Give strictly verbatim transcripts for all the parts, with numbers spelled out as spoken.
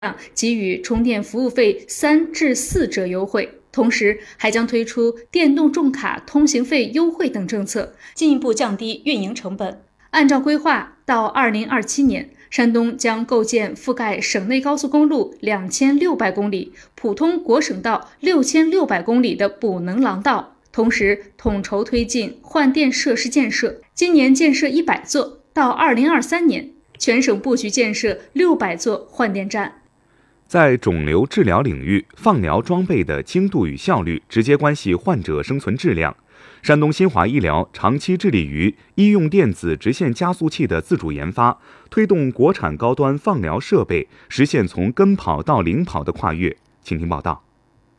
给予充电服务费三至四折优惠，同时还将推出电动重卡通行费优惠等政策，进一步降低运营成本。按照规划，到二零二七年，山东将构建覆盖省内高速公路两千六百公里、普通国省道六千六百公里的补能廊道，同时统筹推进换电设施建设，今年建设一百座，到二零二三年，全省布局建设六百座换电站。 在肿瘤治疗领域，放疗装备的精度与效率直接关系患者生存质量。山东新华医疗长期致力于医用电子直线加速器的自主研发，推动国产高端放疗设备实现从跟跑到领跑的跨越。请听报道。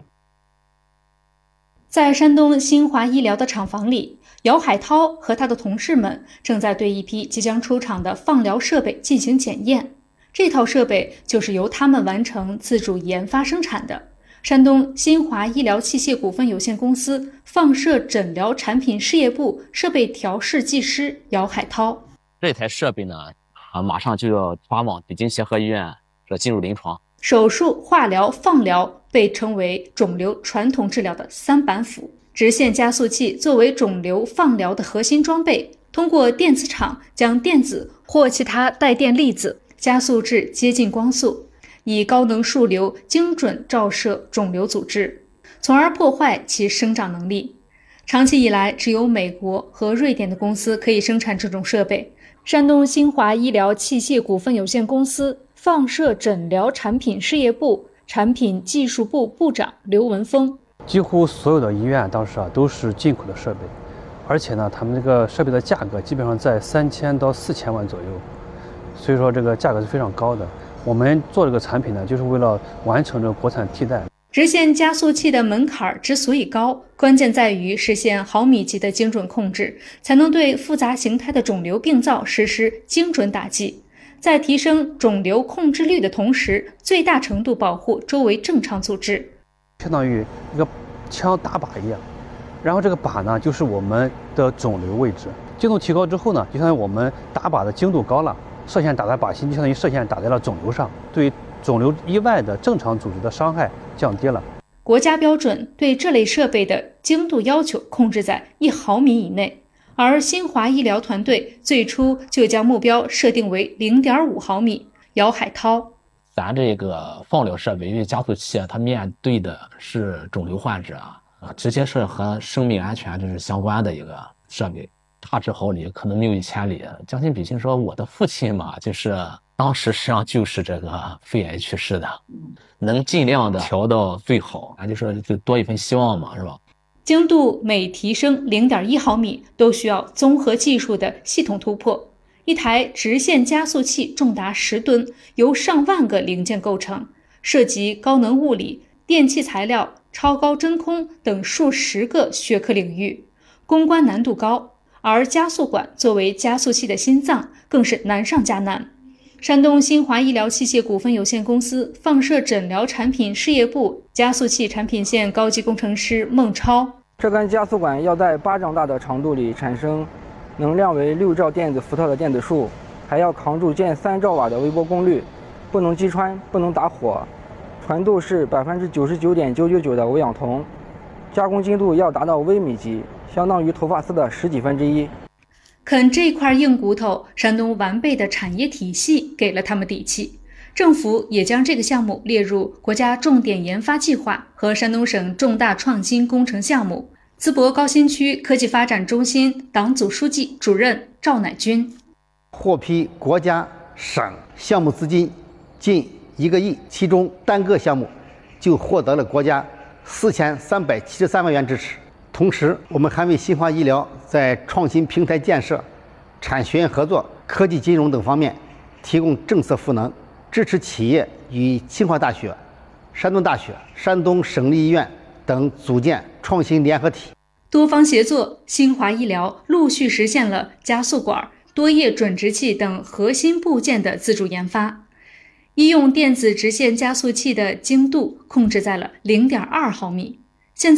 在山东新华医疗的厂房里，姚海涛和他的同事们正在对一批即将出厂的放疗设备进行检验。这套设备就是由他们完成自主研发生产的。山东新华医疗器械股份有限公司放射诊疗产品事业部设备调试技师姚海涛： 这台设备呢，啊，马上就要发往北京协和医院，这进入临床。 手术、化疗、放疗被称为肿瘤传统治疗的三板斧。直线加速器作为肿瘤放疗的核心装备，通过电磁场将电子或其他带电粒子加速至接近光速，以高能数流精准照射肿瘤组织，从而破坏其生长能力。长期以来，只有美国和瑞典的公司可以生产这种设备。山东新华医疗器械股份有限公司放射诊疗产品事业部产品技术部部长刘文峰： 几乎所有的医院当时啊都是进口的设备，而且呢，他们这个设备的价格基本上在三千到四千万左右。所以说这个价格是非常高的。我们做这个产品呢，就是为了完成这个国产替代。 直线加速器的门槛之所以高，关键在于实现毫米级的精准控制，才能对复杂形态的肿瘤病灶实施精准打击，在提升肿瘤控制率的同时，最大程度保护周围正常组织。 相当于一个枪打靶一样，然后这个靶呢，就是我们的肿瘤位置。精度提高之后呢，就相当于我们打靶的精度高了。射线打在靶心，就相当于射线打在了肿瘤上，对肿瘤以外的正常组织的伤害降低了。 国家标准对这类设备的精度要求控制在一毫米以内，而新华医疗团队最初就将目标设定为零点五毫米。姚海涛： 咱这个放疗设备，因为加速器啊，它面对的是肿瘤患者啊，直接是和生命安全这是相关的一个设备。差之毫厘，可能谬以千里。将心比心说，我的父亲嘛，就是当时实际上就是这个肺癌去世的，能尽量的调到最好，咱就说就多一份希望嘛，是吧？ 精度每提升零点一毫米，都需要综合技术的系统突破。一台直线加速器重达十吨，由上万个零件构成，涉及高能物理、电气材料、超高真空等数十个学科领域，攻关难度高。而加速管作为加速器的心脏，更是难上加难。山东新华医疗器械股份有限公司放射诊疗产品事业部加速器产品线高级工程师孟超： 这根加速管要在巴掌大的长度里产生能量为六兆电子伏特的电子束，还要扛住近三兆瓦的微波功率，不能击穿，不能打火，纯度是百分之九十九点九九九的欧氧铜，加工精度要达到微米级，相当于头发丝的十几分之一。 啃这块硬骨头，山东完备的产业体系给了他们底气。政府也将这个项目列入国家重点研发计划和山东省重大创新工程项目。淄博高新区科技发展中心党组书记、主任赵乃军： 获批国家、省项目资金近一个亿，其中单个项目就获得了国家四千三百七十三万元支持。同时，我们还为新华医疗在创新平台建设、产学研合作、科技金融等方面提供政策赋能，支持企业与清华大学、山东大学、山东省立医院等组建创新联合体。 多方协作，新华医疗陆续实现了加速管、多叶准直器等核心部件的自主研发。医用电子直线加速器的精度控制在了零点二毫米。现在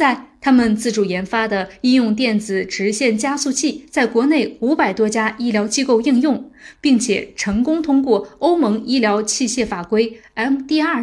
他们自主研发的医用电子直线加速器在国内五百多家医疗机构应用，并且成功通过欧盟医疗器械法规 M D R